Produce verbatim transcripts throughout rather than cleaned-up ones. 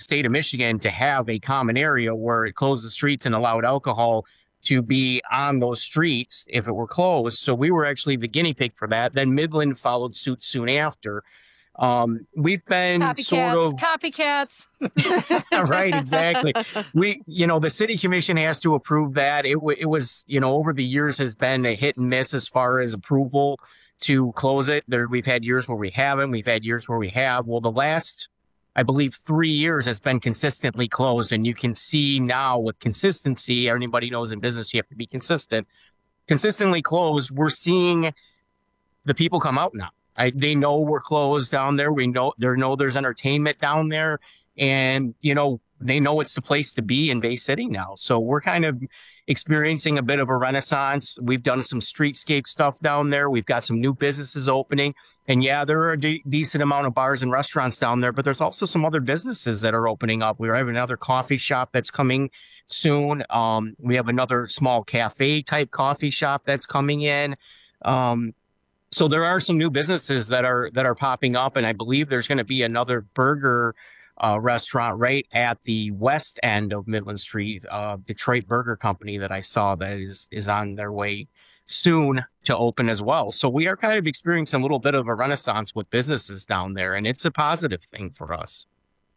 state of Michigan to have a common area where it closed the streets and allowed alcohol to be on those streets if it were closed. So we were actually the guinea pig for that. Then Midland followed suit soon after. Um, we've been copycats, sort of copycats. right, exactly. We, you know, the city commission has to approve that. It, w- it was, you know, over the years has been a hit and miss as far as approval to close it. There, we've had years where we haven't. We've had years where we have. Well, the last, I believe, three years has been consistently closed, and you can see now with consistency. Anybody knows in business you have to be consistent. Consistently closed. We're seeing the people come out now. I, they know we're closed down there. We know they know there's entertainment down there, and you know they know it's the place to be in Bay City now. So we're kind of experiencing a bit of a renaissance. We've done some streetscape stuff down there. We've got some new businesses opening, and yeah, there are a de- decent amount of bars and restaurants down there. But there's also some other businesses that are opening up. We have another coffee shop that's coming soon. Um, we have another small cafe type coffee shop that's coming in. Um, So there are some new businesses that are that are popping up, and I believe there's going to be another burger uh, restaurant right at the west end of Midland Street, uh, Detroit Burger Company that I saw that is is on their way soon to open as well. So we are kind of experiencing a little bit of a renaissance with businesses down there, and it's a positive thing for us.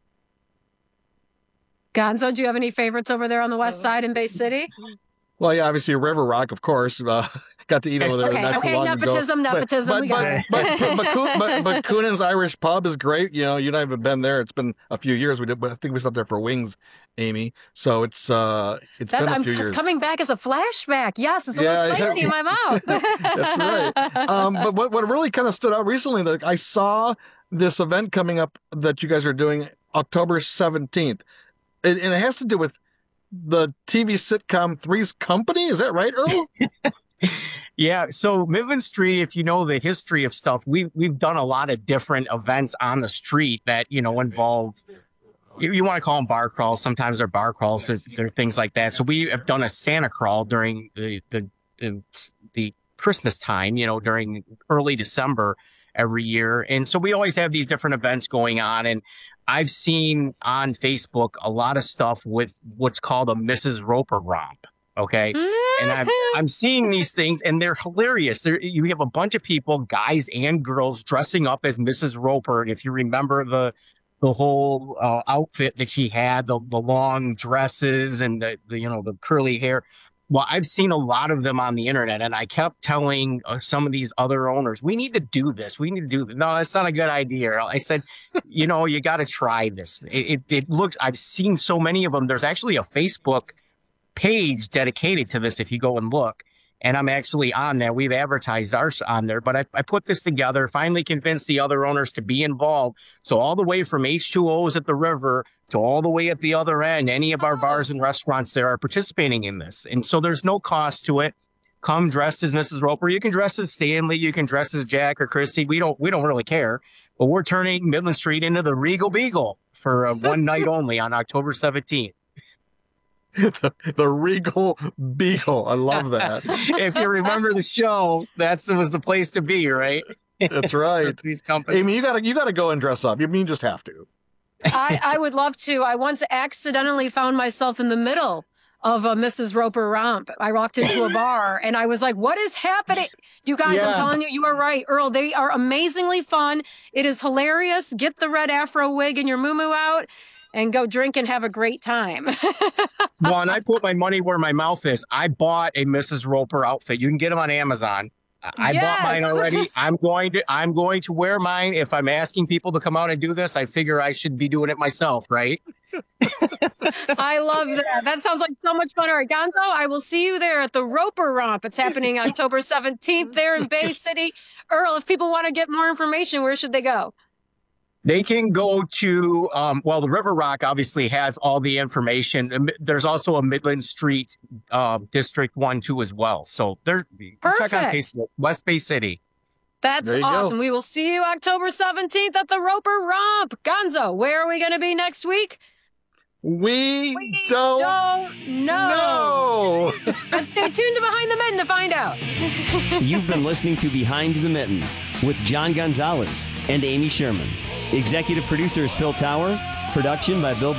Gonzo, do you have any favorites over there on the west side in Bay City? Well, yeah, obviously River Rock, of course. Uh, got to eat over there Okay, not okay, too long nepotism, ago. nepotism, But, we but, got it. but, but, but, Coon- but, but Coonan's Irish Pub is great. You know, you and I haven't been there. It's been a few years. We did. I think we stopped there for wings, Amy. So it's uh, it's That's, been a I'm few just years. coming back as a flashback. Yes, it's a Yeah, little spicy yeah. in my mouth. That's right. Um, but what, what really kind of stood out recently, that I saw this event coming up that you guys are doing October seventeenth. And, and it has to do with the T V sitcom Three's Company. Is that right, Earl? Yeah. So Midland Street, if you know the history of stuff, we've, we've done a lot of different events on the street that, you know, involve, you, you want to call them bar crawls. Sometimes they're bar crawls. They're, they're things like that. So we have done a Santa crawl during the, the, the, the Christmas time, you know, during early December every year. And so we always have these different events going on. And I've seen on Facebook a lot of stuff with what's called a Missus Roper romp. Okay. And I'm, I'm seeing these things and they're hilarious. There, you have a bunch of people, guys and girls, dressing up as Missus Roper. And if you remember the, the whole uh, outfit that she had, the, the long dresses and the, the, you know, the curly hair. Well, I've seen a lot of them on the internet, and I kept telling uh, some of these other owners, we need to do this. We need to do this. No, that's not a good idea. I said, you know, you got to try this. It, it, it looks, I've seen so many of them. There's actually a Facebook page dedicated to this if you go and look. And I'm actually on there. We've advertised ours on there, but I, I put this together, finally convinced the other owners to be involved. So all the way from H two O's at the river to all the way at the other end, any of our bars and restaurants there are participating in this. And so there's no cost to it. Come dressed as Missus Roper. You can dress as Stanley. You can dress as Jack or Chrissy. We don't, we don't really care. But we're turning Midland Street into the Regal Beagle for uh, one night only on October seventeenth. the, the Regal Beagle. I love that. If you remember the show, that was the place to be, right? That's right. These companies. Amy, you gotta you gotta go and dress up. You mean just have to. I, I would love to. I once accidentally found myself in the middle of a Missus Roper romp. I walked into a bar and I was like, what is happening? You guys, Yeah. I'm telling you, you are right. Earl, they are amazingly fun. It is hilarious. Get the red afro wig and your muumuu out and go drink and have a great time. Well, and I put my money where my mouth is. I bought a Missus Roper outfit. You can get them on Amazon. I Yes. bought mine already. I'm going to I'm going to wear mine. If I'm asking people to come out and do this, I figure I should be doing it myself, right? I love that. That sounds like so much fun. All right, Gonzo, I will see you there at the Roper Romp. It's happening October seventeenth there in Bay City. Earl, if people want to get more information, where should they go? They can go to, um, well, the River Rock obviously has all the information. There's also a Midland Street uh, District one, two as well. So there, check on Perfect. Facebook, West Bay City. That's There you go. awesome. We will see you October seventeenth at the Roper Romp. Gonzo, where are we going to be next week? We, We don't, don't know. know. And stay tuned to Behind the Mitten to find out. You've been listening to Behind the Mitten with John Gonzalez and Amy Sherman. Executive producer is Phil Tower. Production by Bill